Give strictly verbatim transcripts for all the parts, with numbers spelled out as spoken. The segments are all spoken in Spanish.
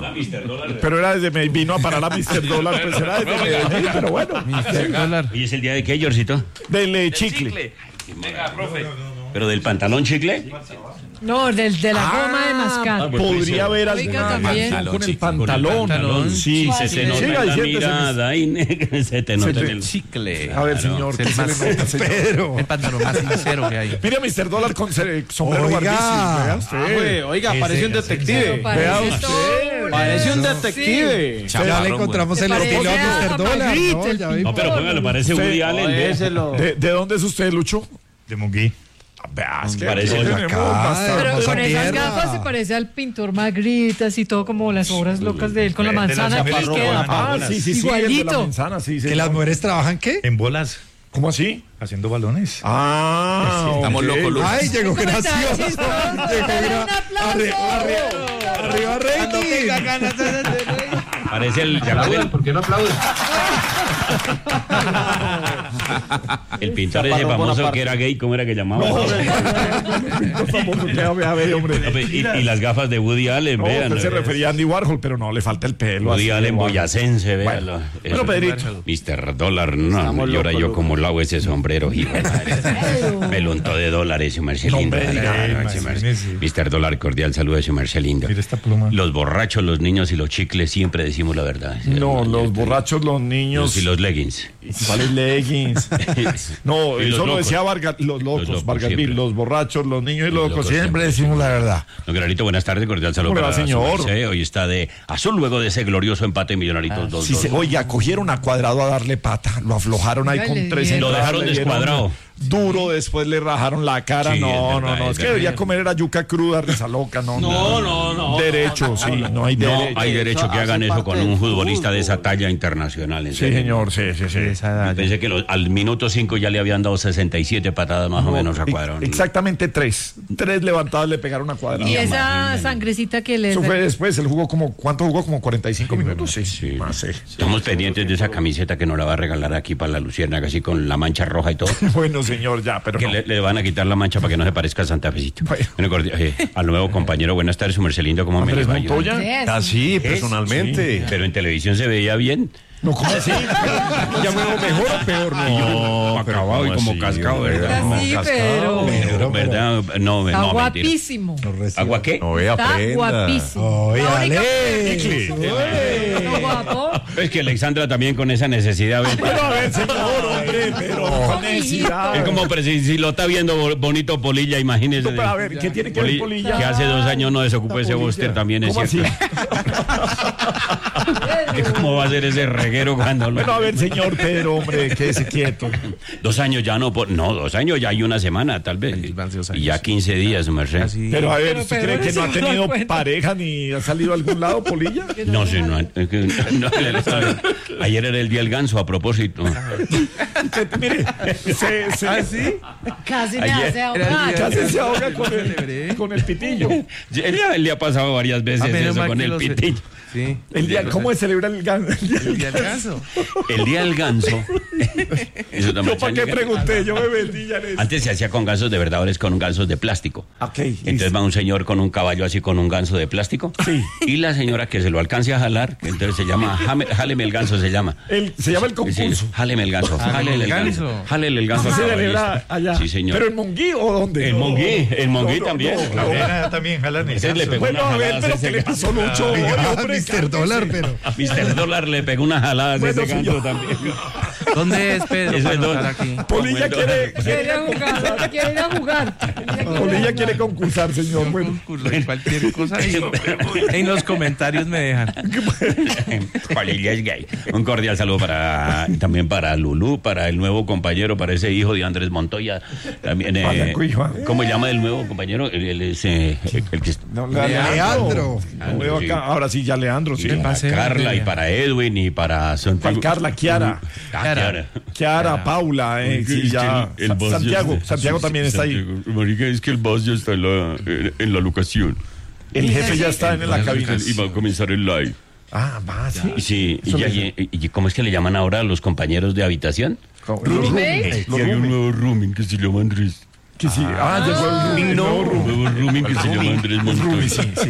Pero era desde Medellín, vino a parar a mister Dólar, pues era desde Medellín, pero bueno. mister Dólar. ¿Y es el día de qué, Yorcito? Del eh, chicle. Venga, profe. ¿Pero del pantalón chicle? No, del de la goma de mascar. Podría haber Oiga, alguna también. canción con el chicle, pantalón. pantalón, sí, se te nota Siga en la diciendo, mirada y se te nota Se en te- el... Chicle. A ver, señor, ¿qué Es se le más- nota, señor? Pedro. El pantalón más sincero que hay. Mire a mister Dólar con ce- sombrero Oiga. barbísimo. Vea Ah, usted. güey, oiga, parece un detective. Pero Vea parece usted. todo. Parece un Sí. detective. Ya le encontramos el Me estilo a parece mister a Dólar, Magritte, ¿no? el Ya pintor. vimos. No, pero póngalo, parece Sí. Woody Allen. ve. Éselo. ¿De, de dónde es usted, Lucho? De Munguí. Vea, es que Parece aquí el tenemos acá. bastante. Pero Hermosa con esas tierra. gafas se parece al pintor Magritte, así todo como las obras locas de él con la De la manzana que chaparrón, queda. Ah, sí, sí, sí. el de la Igualito. manzana, sí, ¿Que señor. las mujeres trabajan qué? En bolas, ¿Cómo así? haciendo balones. Ah, Estamos ok. locos, Lucho. Ay, llegó ¿Cómo está? gracioso. Chistoso. Llegó Dale gra- un aplauso. Arriba, arriba, arriba, rating. Parece el... ¿se acuerdan? ¿Por qué no aplauden? El pintor ese Chaparrón famoso Bonaparte. que era gay, ¿cómo era que llamaba? Pintor famoso, ya, vea, vea, hombre. No, pues, y, y las gafas de Woody Allen, No, vean. usted se ¿no? refería a Andy Warhol, pero no, le falta el pelo. Woody así, Allen igual. boyacense, Bueno, véalo. bueno, Eso. Pedrito. mister Dólar, no, Estamos y ahora locos, yo locos. como lavo ese sombrero, hijo de madre. Me lo untó de dólares, su Marcelindo. hombre, diga, Ah, ese imagínese. Mar- mister Dólar, cordial saludo de su Marcelindo. Mira esta pluma. Los borrachos, los niños y los chicles siempre decimos la verdad. No, los borrachos, los niños. Y los leggings. ¿Cuáles leggings? No, Y los eso lo locos. decía Vargas, los locos, Los locos Vargas siempre. Vil, los borrachos, los niños y los locos, locos siempre siempre. decimos la verdad. Don Granito, buenas tardes, cordial saludo ¿Cómo le va, para su señor? merced. Hoy está de azul luego de ese glorioso empate Millonaritos dos Sí, dos. se, oiga, cogieron a Cuadrado a darle pata, lo aflojaron ahí Oiga, con le tres dieron. Lo entradas, dejaron le dieron descuadrado. Duro, después le rajaron la cara. Sí, no, es no, verdad, no, es es que verdad. debería comer era yuca cruda, risa loca, no. No, no, no. Derecho, sí, no hay No derecho. hay derecho que Hace hagan eso con parte un del futbolista de esa fútbol. talla internacional. En Sí, serio. señor, sí, sí, sí. Pensé que los- al minuto cinco ya le habían dado sesenta y siete patadas más o menos a E- Cuadrado. Exactamente tres. Tres levantadas le pegaron a Cuadrado. Y esa sangrecita que le... Eso fue después, él jugó como, ¿cuánto jugó? Como cuarenta y cinco minutos, sí. Sí. Más, sí. Estamos pendientes de esa camiseta que nos la va a regalar aquí para la Luciérnaga, así con la mancha roja y todo. Bueno, señor, ya, pero Que no. le, le van a quitar la mancha para que no se parezca a Santa Fecito. Bueno. Bueno, cordial- eh, al nuevo compañero, buenas tardes, su Mercelindo, ¿cómo me le Andrés va? Yo- Montoya. Ah, sí, personalmente. Pero en televisión se veía bien. No, ¿cómo así? ¿Ya me veo mejor o peor? No. No, acabado y como así, cascado, hombre? ¿verdad? Está así, pero... Pero, ¿verdad? No, Está no, mentira. guapísimo. ¿Agua qué? No, ve, Está aprenda. guapísimo. Oye, La única- Ale. ¿No guapo? Es que Alexandra también con esa necesidad. ¿ves? Pero a ver, señor, hombre, pero con necesidad. Es como pero si, si lo está viendo bo- bonito Polilla, imagínese. Pero a ver, ¿qué tiene que ver Poli- Polilla? Que hace dos años no desocupó ese Polilla. bóster también, es ¿Cómo así? cierto. ¿Cómo va a ser ese reguero cuando lo- Bueno, a ver, señor Pedro, hombre, quédese quieto. Dos años ya no, po- no, dos años ya hay una semana, tal vez. Van dos Y años. ya quince días, su merced. Así. Pero a ver, Pero ¿usted Pedro cree que no ha no se da tenido cuenta. pareja ni ha salido a algún lado, Polilla? No sé, no, es que- no, ayer era el día del ganso, a propósito. Usted, mire, se, se, ¿Ah, Casi me Ayer- hace ahogar. casi se ahoga con el, con el pitillo. Él, ya- él le ha pasado varias veces Ah, menos eso mal con que el lo sé. pitillo. Sí. El día, ¿cómo se celebra el gan- el día El del día del ganso. El día del ganso. Eso también Yo para qué sale- pregunté, yo me vendí ya en eso. Antes se hacía con gansos de verdad, ahora es con gansos de plástico. Ok, Entonces listo. va un señor con un caballo así con un ganso de plástico. Sí. Y la señora que se lo alcance a jalar, que entonces se llama, jame- jáleme el ganso se llama. El- se llama el Sí, concurso. jáleme el ganso, jálele el ganso. ganso. Jálele el ganso. ¿Así al se celebra caballista. allá? Sí, señor. ¿Pero en Monguí o dónde? En No, Monguí, en Monguí no, no, también, no, claro. no. Era también jalan el Ese le ganso. pegó Bueno, una a ver, jalada pero ese ¿qué le ganso. pasó, Lucho? Oye, hombre, mister Dólar, pero. mister Dólar le pegó una jalada a Bueno, ese ganso señor. también. ¿Dónde es Pedro? Eso para es anotar dólar. aquí. Polilla Como el quiere, dólar. Quiere ir a jugar, quiere ir a jugar. Polilla quiere concursar, señor. Bueno, Concurso de cualquier cosa ahí. En los comentarios me dejan. Polilla es gay. Un cordial saludo para también para Lulú, para el nuevo compañero, para ese hijo de Andrés Montoya. También, eh, Vaya, cuijo. ¿cómo se llama el nuevo compañero? El, el- ese- el- el que no, Leandro. Lo veo acá. Ahora sí, ya Leandro, sí. y para pase, Carla y Valeria. para Edwin y para Para Carla, Kiara. Ah, Kiara. Kiara, Paula, eh, sí, ya. El Sa- boss ya Santiago, está- Santiago sí, también sí, está ahí. Santiago. Marica, es que el boss ya está en la, en la locación. El jefe ya está en la cabina. Y va a comenzar el live. Ah, va, sí. Y sí, y, Eso ya- le- y- y ¿cómo es que le llaman ahora a los compañeros de habitación? Los ¿Roommate? roommates, Sí, los hay un roommates. nuevo rooming que se llama Andrés. Que sí. Ah, llegó el Rumi. No, Rumi. Nuevo rooming que se llama Andrés Montoya. Sí, sí.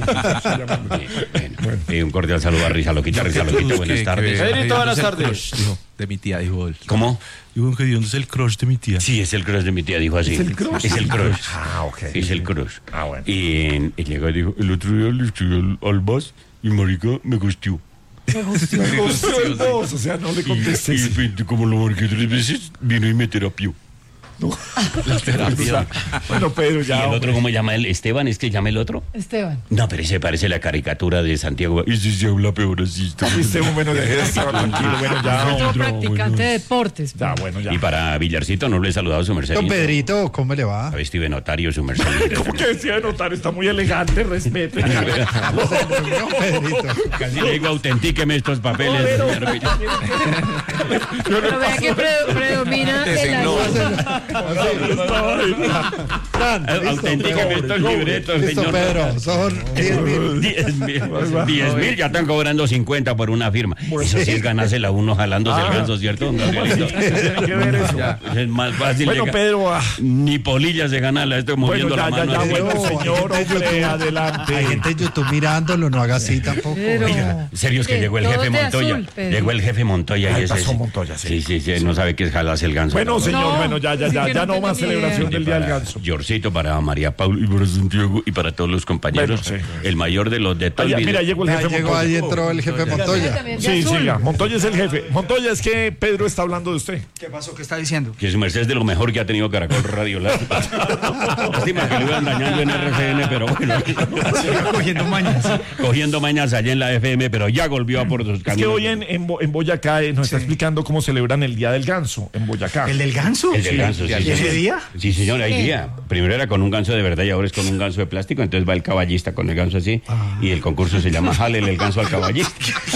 Bueno, eh, un cordial saludo a Risa Loquita, Risa Loquita, buenas tardes. Pedrito, buenas tardes. Dijo, de mi tía, dijo él. ¿Cómo? Dijo que ¿dónde es el crush de mi tía? Sí, es el crush de mi tía, dijo así. ¿Es el crush? Es el crush. Ah, ok. Es el crush. Ah, bueno. Y, y llegó y dijo, el otro día le escribí al, al Bas y marica me gustió. Me gustó el voz, o sea, no le Y, contesté. y, y como lo marqué tres veces, vino y me terapió. La terapia. Bueno, Pedro, ¿Y ya. el otro hombre. cómo llama él? ¿Esteban? ¿Es que llama el otro? Esteban. No, pero ese parece la caricatura de Santiago. Ese se habla peor así. Viste, bueno, de Esteban, tranquilo. Bueno, ya. Otro hombre. practicante de deportes. Ya, bueno, ya. Y para Villarcito no le he saludado a su merced. Don Pedrito, ¿cómo le va? A Steven Notario, su merced. ¿Cómo que decía de notar? Está muy elegante, respete. Don Pedrito. Casi le digo, autentíqueme estos papeles. No, señor Villar. Pero vea que pre- predomina el ayuno. Autentíqueme estos libretos, Listo, señor. Pedro, son diez mil. Diez mil. Diez mil, ya están cobrando cincuenta por una firma. Eso sí es ganársela uno jalándose el ganso, ¿cierto, don Gabrielito? Tiene que ver eso. Es más fácil. Bueno, de ga- Pedro, ah, Ni polilla se gana, la estoy moviendo bueno, ya, la ya, mano. ya, así. bueno, No, señor, hay gente en hombre, YouTube. adelante. Hay gente en YouTube mirándolo, no haga así tampoco. Pero- Oiga, serio es que Sí, llegó el todos jefe de Montoya. azul, Pedro. Llegó el jefe Montoya Ay, y ese. pasó sí. Montoya, sí. Sí, sí, sí, no sabe que es jalarse el ganso. Bueno, señor, No, bueno, ya, ya, así ya, que ya no no más tengo ni celebración idea. del Día del Ganso. Yorcito para María Paula y para Santiago y para todos los compañeros. Bueno, sí. El mayor de los de todo el Allá, video. mira, llegó el Ya jefe llegó, Montoya. ahí entró el jefe Montoya. También de Sí, azul. sí, ya. Montoya es el jefe. Montoya, es que Pedro está hablando de usted. ¿Qué pasó? ¿Qué está diciendo? Que su merced es de lo mejor que ha tenido Caracol Radio. Lástima que lo iban dañando en R C N, pero bueno. Siga cogiendo mañas. Cogiendo mañas allá en la F M, pero ya volvió a por sus Es que caminos. hoy en, en, Bo- en Boyacá eh, nos está explicando cómo celebran el Día del Ganso en Boyacá. ¿El del ganso? El del ganso, sí, ¿Y ese señor. día? Sí, señor, hay día. Primero era con un ganso de verdad y ahora es con un ganso de plástico. Entonces va el caballista con el ganso así. Y el concurso se llama Jálele el ganso al caballista.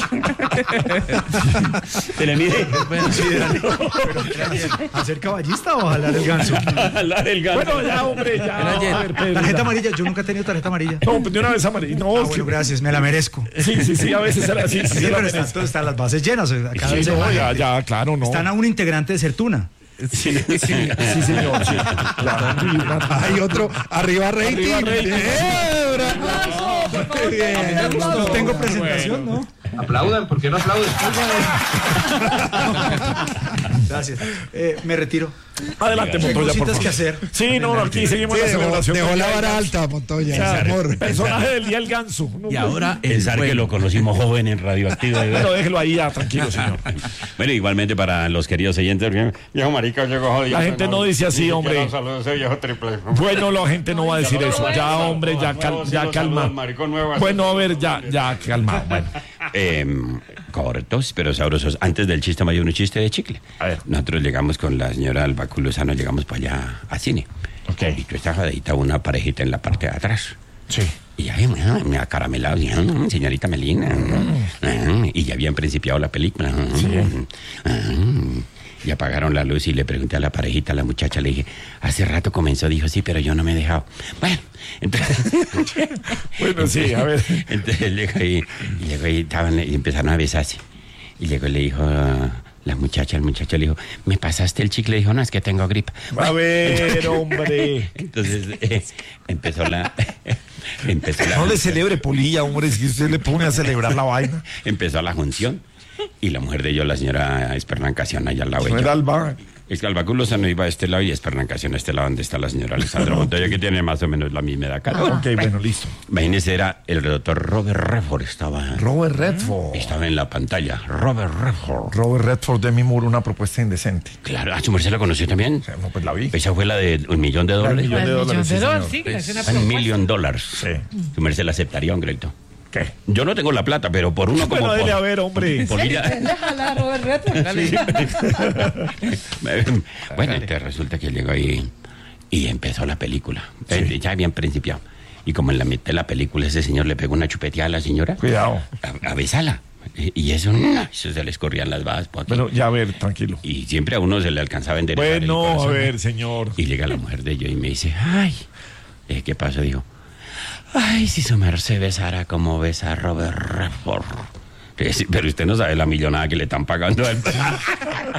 ¿Se le mide? ¿Hacer caballista o jalar el ganso? Jalar el ganso. Bueno, ya, hombre, ya. A ver, Pedro, Tarjeta ya. amarilla, yo nunca he tenido tarjeta amarilla. No, pues de una vez amarilla. No, Ah, es bueno, que- gracias, me la merezco. sí, sí, sí, a veces era así. Sí, Sí, se la pero merece. están, están las bases llenas. o sea, cada Sí, vez hay no, más ya, gente. ya, claro, no. Están a un integrante de Certuna. Sí, sí, señor, sí. Claro, y una- Hay otro, arriba rating. Arriba rating. ¡Eh, bravo! Qué bien. No tengo presentación, ¿no? Aplaudan, ¿por qué no aplauden? Gracias. Eh, me retiro. Adelante, Tengo Montoya, por cositas favor. que hacer. Sí, no, no, aquí seguimos Sí, la dejó, celebración. dejó del la Día del vara Ganso. alta, Montoya, Claro, mi amor. personaje del Día del Ganso. No, Y ahora el Pensar que juego. lo conocimos joven en Radioactiva. de Pero verdad. déjelo ahí ya, tranquilo, señor. Bueno, igualmente para los queridos oyentes, viejo marica, llegó jodido. La gente no dice así, hombre. Saludos, viejo triple. Bueno, la gente no va a decir eso. Ya, hombre, ya, cal- ya calma. Bueno, a ver, ya, ya, calma. Bueno, Eh, cortos, pero sabrosos. Antes del chiste mayor, un chiste de chicle. A ver. Nosotros llegamos con la señora Alba Lozano, llegamos para allá a cine. Ok. Y tú estás jodidita una parejita en la parte de atrás. sí. Y ya me, me acaramelado, y, "Ah, señorita Melina. Ah", y ya habían principiado la película. Ah, y apagaron la luz y le pregunté a la parejita, a la muchacha, le dije, hace rato comenzó, dijo, sí, pero yo no me he dejado. Bueno, entonces... Bueno, sí, a ver. Entonces llegó y, y llegó y, estaban, y empezaron a besarse. Y llegó y le dijo a la muchacha, el muchacho le dijo, ¿me pasaste el chicle? Le dijo, no, es que tengo gripa. A ver, hombre. Entonces eh, empezó la... empezó la No le celebre polilla, hombre, es que usted le pone a celebrar la vaina. empezó la junción. Y la mujer de ellos, la señora Esperancación, allá al lado de No ella. era Alba. Es que Albaculosa no iba a este lado y Esperancación a este lado, donde está la señora Alessandra Montoya, que tiene más o menos la misma edad. Cada uno. Ok, bueno, listo. Imagínese, era el doctor Robert Redford, estaba, Robert Redford. estaba en la pantalla. Robert Redford. Robert Redford de mi muro, una propuesta indecente. Claro, ¿a su merced la conoció también? O sea, no, pues la vi. Esa fue la de un millón de dólares. millón Al de millón dólares, de sí, dólares, señor. sí, que es una Un propuesta. millón de dólares. Sí. Su merced la aceptaría, un crédito. ¿Qué? Yo no tengo la plata, pero por uno como Bueno, dele por- a ver, hombre. polilla. Déjala, Robert Redford. Bueno, entonces resulta que llegó ahí y empezó la película. Eh, Ya habían principiado. Y como en la mitad de la película ese señor le pegó una chupeteada a la señora. Cuidado. A, a besarla. Y y eso, no, eso se les corrían las babas por aquí. Bueno, ya a ver, tranquilo. Y siempre a uno se le alcanzaba a enderezar el Bueno, a corazón. ver, señor. Y llega la mujer de ellos y me dice, ay, eh, ¿qué pasó? Dijo, ay, si su merced besara como besa a Robert Redford. Eh, sí, pero usted no sabe la millonada que le están pagando a él.